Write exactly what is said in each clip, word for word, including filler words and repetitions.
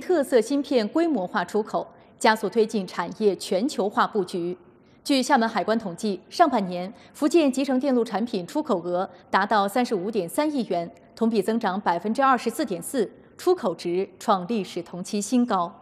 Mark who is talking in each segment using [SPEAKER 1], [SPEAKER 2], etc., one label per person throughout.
[SPEAKER 1] 特色芯片规模化出口，加速推进产业全球化布局。据厦门海关统计，上半年福建集成电路产品出口额达到三十五点三亿元，同比增长百分之二十四点四，出口值创历史同期新高。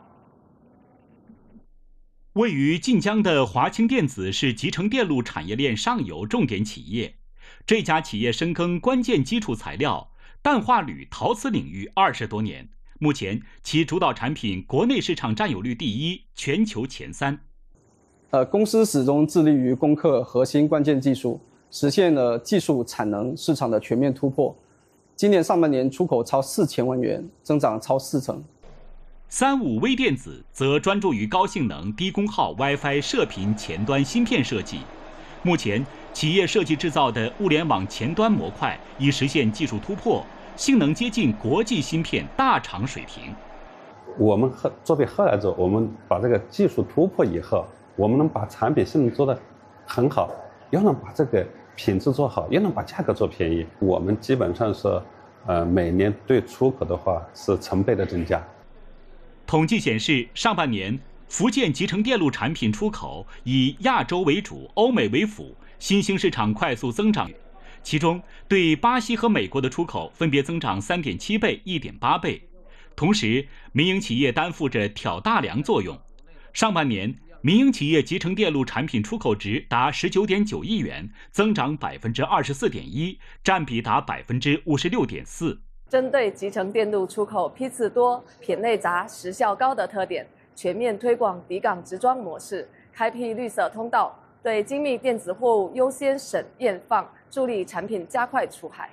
[SPEAKER 2] 位于晋江的华清电子是集成电路产业链上游重点企业。这家企业深耕关键基础材料、氮化铝、陶瓷领域二十多年，目前其主导产品国内市场占有率第一，全球前三。
[SPEAKER 3] 呃，公司始终致力于攻克核心关键技术，实现了技术、产能、市场的全面突破。今年上半年出口超四千万元，增长超四成。
[SPEAKER 2] 三五微电子则专注于高性能、低功耗 WiFi 射频前端芯片设计。目前，企业设计制造的物联网前端模块已实现技术突破，性能接近国际芯片大厂水平。
[SPEAKER 4] 我们后作为后来者，我们把这个技术突破以后，我们能把产品性能做得很好，又能把这个品质做好，又能把价格做便宜。我们基本上是，呃，每年对出口的话是成倍的增加。
[SPEAKER 2] 统计显示，上半年福建集成电路产品出口以亚洲为主、欧美为辅，新兴市场快速增长。其中，对巴西和美国的出口分别增长 三点七倍、一点八倍。同时，民营企业担负着挑大梁作用。上半年，民营企业集成电路产品出口值达 十九点九亿元，增长 百分之二十四点一， 占比达 百分之五十六点四。
[SPEAKER 5] 针对集成电路出口批次多、品类杂、时效高的特点，全面推广抵港直装模式，开辟绿色通道，对精密电子货物优先审验放，助力产品加快出海。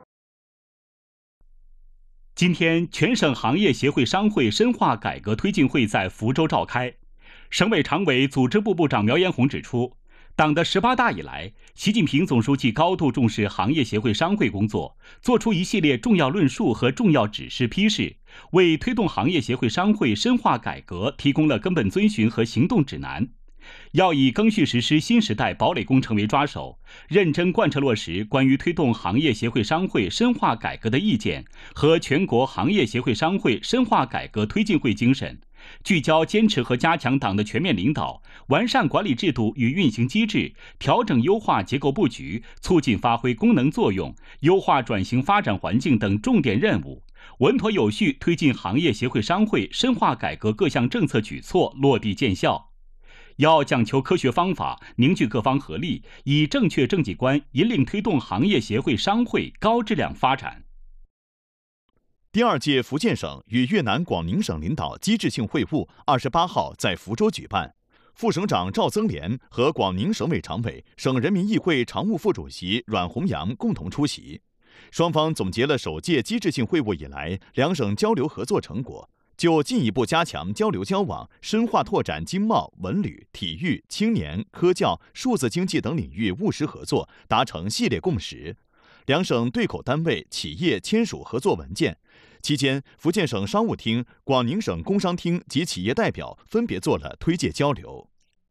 [SPEAKER 2] 今天，全省行业协会商会深化改革推进会在福州召开。省委常委、组织部部长苗延红指出，党的十八大以来，习近平总书记高度重视行业协会商会工作，作出一系列重要论述和重要指示批示，为推动行业协会商会深化改革提供了根本遵循和行动指南。要以赓续实施新时代堡垒工程为抓手，认真贯彻落实关于推动行业协会商会深化改革的意见和全国行业协会商会深化改革推进会精神，聚焦坚持和加强党的全面领导，完善管理制度与运行机制，调整优化结构布局，促进发挥功能作用，优化转型发展环境等重点任务，稳妥有序推进行业协会商会深化改革各项政策举措落地见效。要讲求科学方法，凝聚各方合力，以正确政绩观引领推动行业协会商会高质量发展。
[SPEAKER 6] 第二届福建省与越南广宁省领导机制性会晤二十八号在福州举办，副省长赵增廉和广宁省委常委、省人民议会常务副主席阮弘洋共同出席。双方总结了首届机制性会晤以来两省交流合作成果，就进一步加强交流交往、深化拓展经贸、文旅、体育、青年、科教、数字经济等领域务实合作达成系列共识。两省对口单位、企业签署合作文件。期间，福建省商务厅、广宁省工商厅及企业代表分别做了推介交流。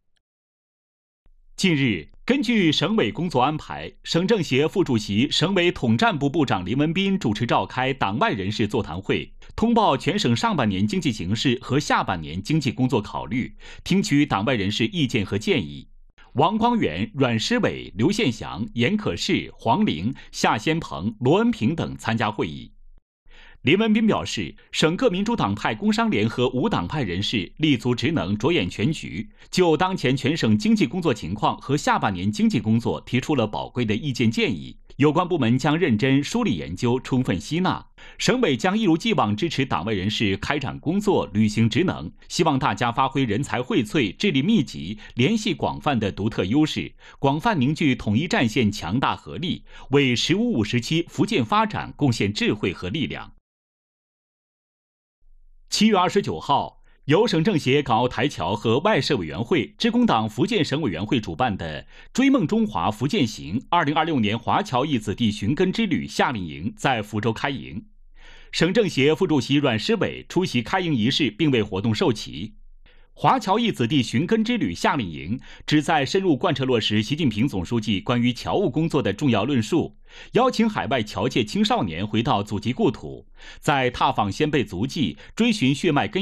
[SPEAKER 2] 近日，根据省委工作安排，省政协副主席、省委统战部部长林文斌主持召开党外人士座谈会，通报全省上半年经济形势和下半年经济工作考虑，听取党外人士意见和建议。王光远、阮诗伟、刘宪祥、严可士、黄玲、夏先鹏、罗恩平等参加会议。林文斌表示，省各民主党派工商联和无党派人士立足职能，着眼全局，就当前全省经济工作情况和下半年经济工作提出了宝贵的意见建议。有关部门将认真梳理研究，充分吸纳。省委将一如既往支持党外人士开展工作，履行职能。希望大家发挥人才荟萃、智力密集、联系广泛的独特优势，广泛凝聚统一战线强大合力，为“十五五”时期福建发展贡献智慧和力量。七月二十九号，由省政协港澳台侨和外事委员会、致公党福建省委员会主办的“追梦中华福建行”二零二六年华侨裔子弟寻根之旅夏令营在福州开营。省政协副主席阮诗伟出席开营仪式，并为活动授旗。华侨裔子弟寻根之旅夏令营旨在深入贯彻落实习近平总书记关于侨务工作的重要论述，邀请海外侨界青少年回到祖籍故土，在踏访先辈足迹、追寻血脉根